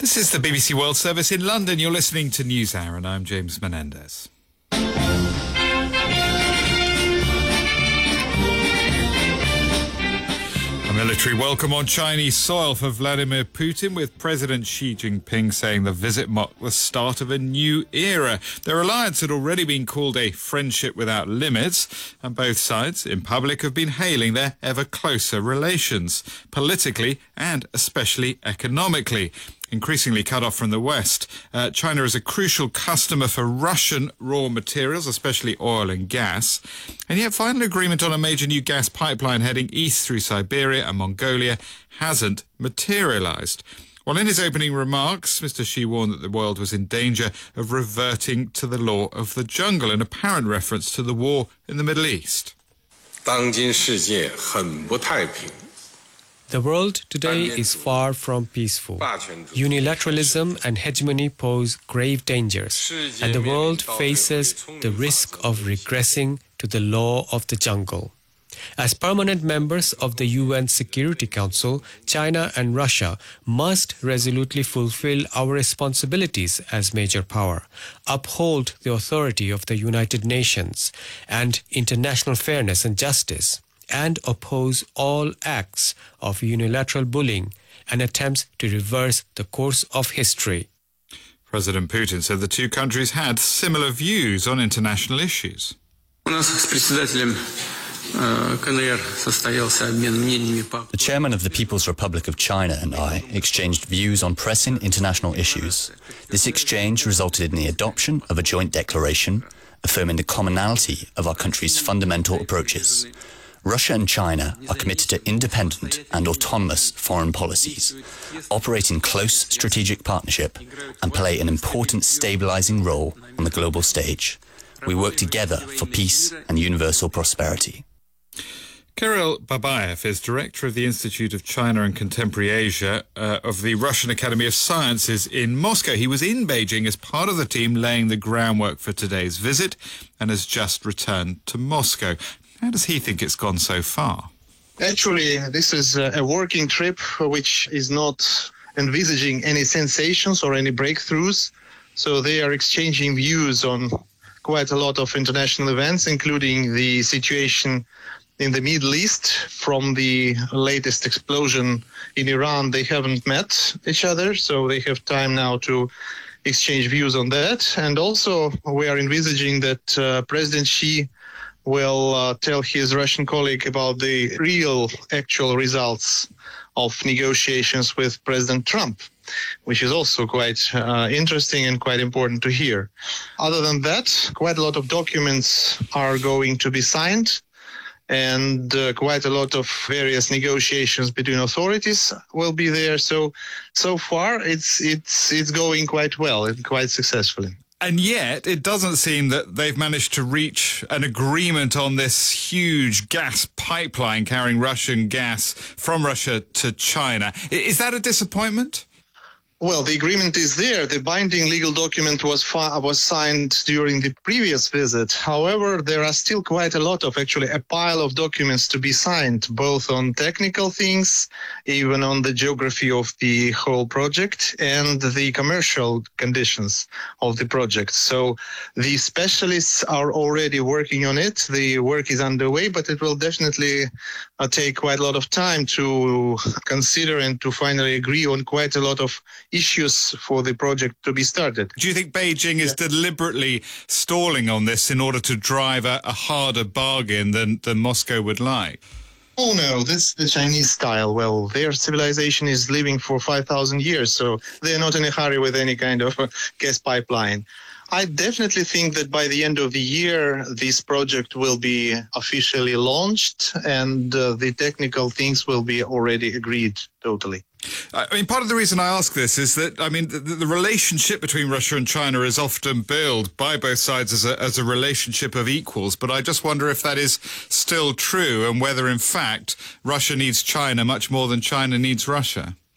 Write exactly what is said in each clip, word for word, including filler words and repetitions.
This is the B B C World Service in London. You're listening to NewsHour, and I'm James Menendez. A military welcome on Chinese soil for Vladimir Putin, with President Xi Jinping saying the visit marked the start of a new era. Their alliance had already been called a friendship without limits, and both sides in public have been hailing their ever closer relations, politically and especially economically. Increasingly cut off from the West, uh, China is a crucial customer for Russian raw materials, especially oil and gas. And yet final agreement on a major new gas pipeline heading east through Siberia and Mongolia hasn't materialised. Well, in his opening remarks, Mister Xi warned that the world was in danger of reverting to the law of the jungle, an apparent reference to the war in the Middle East. 当今世界很不太平。 The world today is far from peaceful. Unilateralism and hegemony pose grave dangers, and the world faces the risk of regressing to the law of the jungle. As permanent members of the U N Security Council, China and Russia must resolutely fulfill our responsibilities as major power, uphold the authority of the United Nations and international fairness and justice, and oppose all acts of unilateral bullying and attempts to reverse the course of history. President Putin said the two countries had similar views on international issues. The chairman of the People's Republic of China and I exchanged views on pressing international issues. This exchange resulted in the adoption of a joint declaration affirming the commonality of our countries' fundamental approaches. Russia and China are committed to independent and autonomous foreign policies, operate in close strategic partnership, and play an important stabilizing role on the global stage. We work together for peace and universal prosperity. Kirill Babayev is director of the Institute of China and Contemporary Asia uh, of the Russian Academy of Sciences in Moscow. He was in Beijing as part of the team laying the groundwork for today's visit and has just returned to Moscow. How does he think it's gone so far? Actually, this is a working trip which is not envisaging any sensations or any breakthroughs. So they are exchanging views on quite a lot of international events, including the situation in the Middle East. From the latest explosion in Iran, they haven't met each other, so they have time now to exchange views on that. And also, we are envisaging that uh, President Xi will uh, tell his Russian colleague about the real actual results of negotiations with President Trump, which is also quite uh, interesting and quite important to hear. Other than that, quite a lot of documents are going to be signed, and uh, quite a lot of various negotiations between authorities will be there. So, so far, it's it's it's going quite well and quite successfully. And yet, it doesn't seem that they've managed to reach an agreement on this huge gas pipeline carrying Russian gas from Russia to China. Is that a disappointment? Well, the agreement is there. The binding legal document was fi- was signed during the previous visit. However, there are still quite a lot of, actually, a pile of documents to be signed, both on technical things, even on the geography of the whole project, and the commercial conditions of the project. So the specialists are already working on it. The work is underway, but it will definitely uh, take quite a lot of time to consider and to finally agree on quite a lot of issues for the project to be started. Do you think Beijing is yeah. deliberately stalling on this in order to drive a, a harder bargain than, than Moscow would like? Oh no, this is the Chinese style. Well, their civilization is living for five thousand years, so they're not in a hurry with any kind of gas pipeline. I definitely think that by the end of the year, this project will be officially launched, and uh, the technical things will be already agreed totally. I mean, part of the reason I ask this is that, I mean, the, the relationship between Russia and China is often billed by both sides as a, as a relationship of equals, but I just wonder if that is still true and whether, in fact, Russia needs China much more than China needs Russia.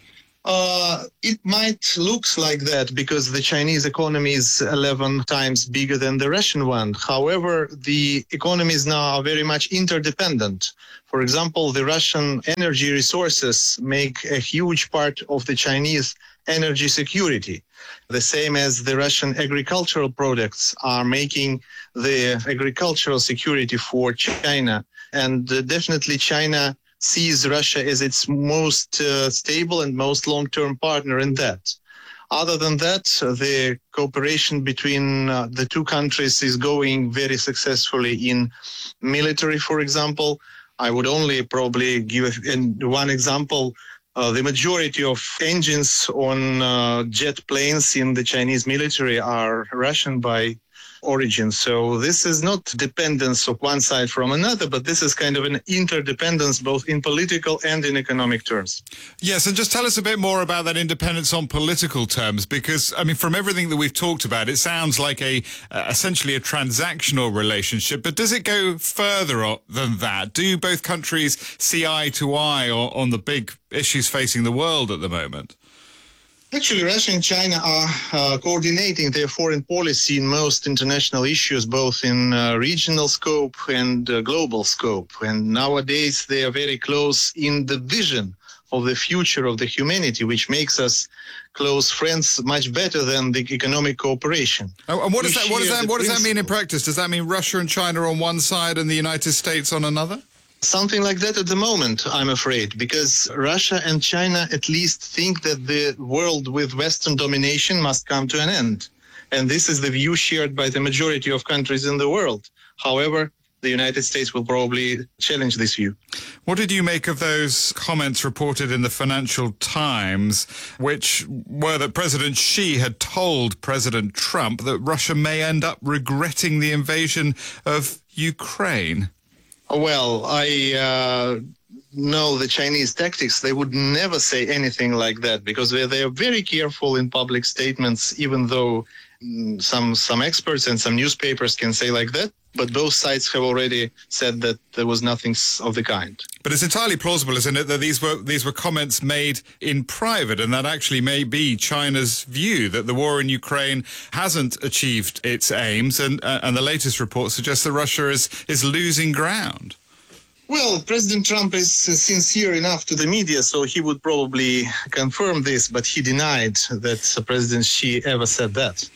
Uh, it might look like that because the Chinese economy is eleven times bigger than the Russian one. However, the economies now are very much interdependent. For example, the Russian energy resources make a huge part of the Chinese energy security, the same as the Russian agricultural products are making the agricultural security for China. And uh, definitely China sees Russia as its most uh, stable and most long-term partner in that. Other than that, uh, the cooperation between uh, the two countries is going very successfully in military, for example. I would only probably give one example. Uh, the majority of engines on uh, jet planes in the Chinese military are Russian by origin. So this is not dependence of one side from another, but this is kind of an interdependence both in political and in economic terms. Yes, and just tell us a bit more about that independence on political terms, because, I mean, from everything that we've talked about, it sounds like a uh, essentially a transactional relationship, but does it go further than that? Do both countries see eye to eye on the big issues facing the world at the moment? Actually, Russia and China are uh, coordinating their foreign policy in most international issues, both in uh, regional scope and uh, global scope. And nowadays, they are very close in the vision of the future of the humanity, which makes us close friends much better than the economic cooperation. Oh, and what does that, what does that, what does that mean in practice? Does that mean Russia and China on one side and the United States on another? Something like that at the moment, I'm afraid, because Russia and China at least think that the world with Western domination must come to an end. And this is the view shared by the majority of countries in the world. However, the United States will probably challenge this view. What did you make of those comments reported in the Financial Times, which were that President Xi had told President Trump that Russia may end up regretting the invasion of Ukraine? Well, I uh, know the Chinese tactics. They would never say anything like that because they, they are very careful in public statements, even though mm, some some experts and some newspapers can say like that. But both sides have already said that there was nothing of the kind. But it's entirely plausible, isn't it, that these were these were comments made in private, and that actually may be China's view that the war in Ukraine hasn't achieved its aims, and uh, and the latest report suggests that Russia is is losing ground. Well, President Trump is sincere enough to the media, so he would probably confirm this, but he denied that President Xi ever said that.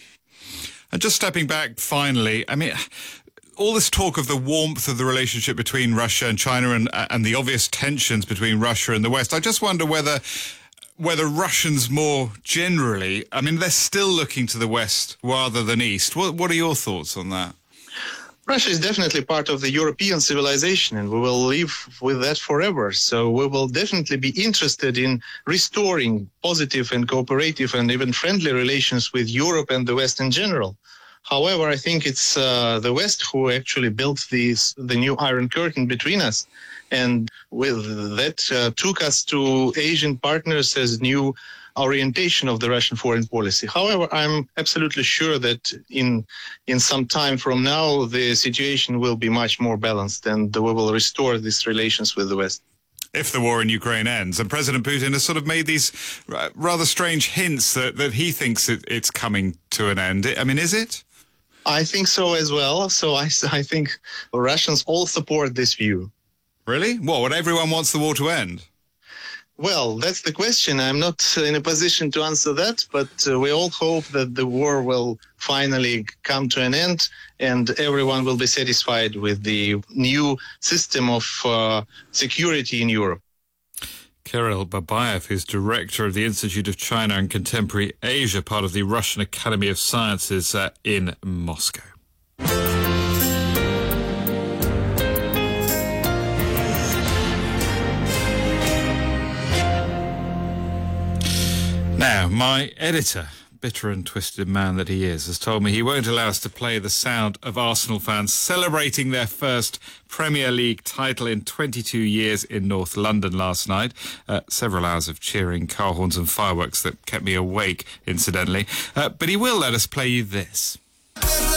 And just stepping back finally, I mean, all this talk of the warmth of the relationship between Russia and China and, and the obvious tensions between Russia and the West, I just wonder whether whether Russians more generally, I mean, they're still looking to the West rather than East. What, what are your thoughts on that? Russia is definitely part of the European civilization, and we will live with that forever. So we will definitely be interested in restoring positive and cooperative and even friendly relations with Europe and the West in general. However, I think it's uh, the West who actually built these, the new Iron Curtain between us. And with that uh, took us to Asian partners as new orientation of the Russian foreign policy. However, I'm absolutely sure that in in some time from now, the situation will be much more balanced and we will restore these relations with the West. If the war in Ukraine ends. And President Putin has sort of made these rather strange hints that, that he thinks it, it's coming to an end. I mean, is it? I think so as well. So I, I think Russians all support this view. Really? What, when everyone wants the war to end? Well, that's the question. I'm not in a position to answer that, but uh, we all hope that the war will finally come to an end and everyone will be satisfied with the new system of uh, security in Europe. Kirill Babayev is director of the Institute of China and Contemporary Asia, part of the Russian Academy of Sciences uh, in Moscow. Now, my editor, bitter and twisted man that he is, has told me he won't allow us to play the sound of Arsenal fans celebrating their first Premier League title in twenty-two years in North London last night. Uh, several hours of cheering, car horns and fireworks that kept me awake, incidentally. Uh, but he will let us play you this.